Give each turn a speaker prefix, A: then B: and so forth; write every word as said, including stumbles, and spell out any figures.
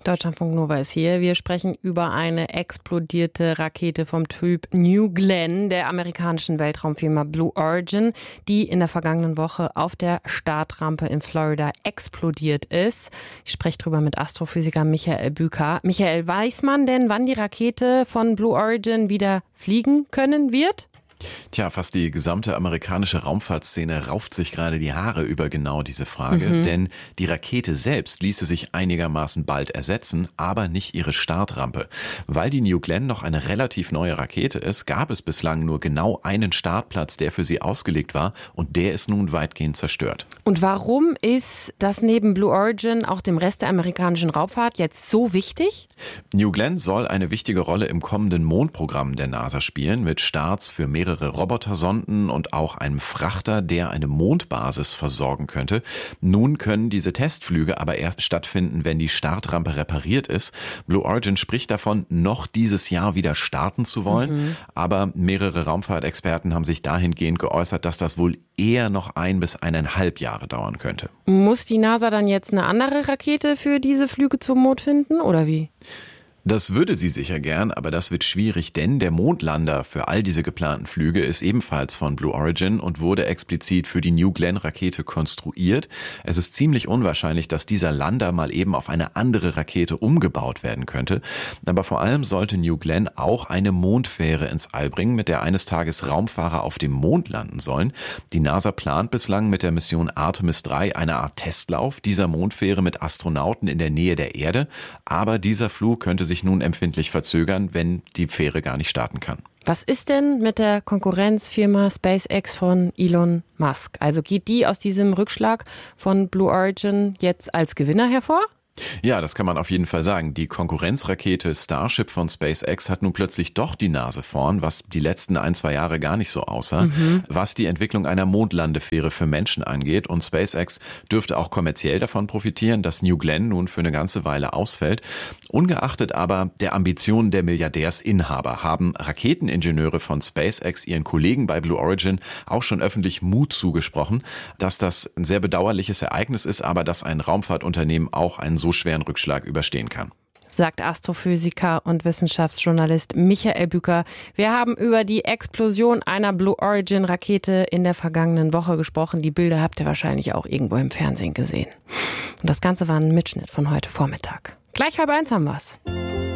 A: Deutschlandfunk Nova ist hier. Wir sprechen über eine explodierte Rakete vom Typ New Glenn der amerikanischen Weltraumfirma Blue Origin, die in der vergangenen Woche auf der Startrampe in Florida explodiert ist. Ich spreche drüber mit Astrophysiker Michael Büker. Michael, weiß man denn, wann die Rakete von Blue Origin wieder fliegen können wird?
B: Tja, fast die gesamte amerikanische Raumfahrtszene rauft sich gerade die Haare über genau diese Frage, mhm. denn die Rakete selbst ließe sich einigermaßen bald ersetzen, aber nicht ihre Startrampe. Weil die New Glenn noch eine relativ neue Rakete ist, gab es bislang nur genau einen Startplatz, der für sie ausgelegt war, und der ist nun weitgehend zerstört.
A: Und warum ist das neben Blue Origin auch dem Rest der amerikanischen Raumfahrt jetzt so wichtig?
B: New Glenn soll eine wichtige Rolle im kommenden Mondprogramm der NASA spielen, mit Starts für mehrere Robotersonden und auch einem Frachter, der eine Mondbasis versorgen könnte. Nun können diese Testflüge aber erst stattfinden, wenn die Startrampe repariert ist. Blue Origin spricht davon, noch dieses Jahr wieder starten zu wollen, mhm. aber mehrere Raumfahrtexperten haben sich dahingehend geäußert, dass das wohl eher noch ein bis eineinhalb Jahre dauern könnte.
A: Muss die NASA dann jetzt eine andere Rakete für diese Flüge zum Mond finden, oder wie?
B: Das würde sie sicher gern, aber das wird schwierig, denn der Mondlander für all diese geplanten Flüge ist ebenfalls von Blue Origin und wurde explizit für die New Glenn-Rakete konstruiert. Es ist ziemlich unwahrscheinlich, dass dieser Lander mal eben auf eine andere Rakete umgebaut werden könnte. Aber vor allem sollte New Glenn auch eine Mondfähre ins All bringen, mit der eines Tages Raumfahrer auf dem Mond landen sollen. Die NASA plant bislang mit der Mission Artemis drei eine Art Testlauf dieser Mondfähre mit Astronauten in der Nähe der Erde. Aber dieser Flug könnte sich sich nun empfindlich verzögern, wenn die Fähre gar nicht starten kann.
A: Was ist denn mit der Konkurrenzfirma SpaceX von Elon Musk? Also geht die aus diesem Rückschlag von Blue Origin jetzt als Gewinner hervor?
B: Ja, das kann man auf jeden Fall sagen. Die Konkurrenzrakete Starship von SpaceX hat nun plötzlich doch die Nase vorn, was die letzten ein, zwei Jahre gar nicht so aussah, mhm. was die Entwicklung einer Mondlandefähre für Menschen angeht. Und SpaceX dürfte auch kommerziell davon profitieren, dass New Glenn nun für eine ganze Weile ausfällt. Ungeachtet aber der Ambitionen der Milliardärsinhaber haben Raketeningenieure von SpaceX ihren Kollegen bei Blue Origin auch schon öffentlich Mut zugesprochen, dass das ein sehr bedauerliches Ereignis ist, aber dass ein Raumfahrtunternehmen auch einen so schweren Rückschlag überstehen kann.
A: Sagt Astrophysiker und Wissenschaftsjournalist Michael Büker. Wir haben über die Explosion einer Blue Origin Rakete in der vergangenen Woche gesprochen. Die Bilder habt ihr wahrscheinlich auch irgendwo im Fernsehen gesehen. Und das Ganze war ein Mitschnitt von heute Vormittag. Gleich halb eins haben wir's.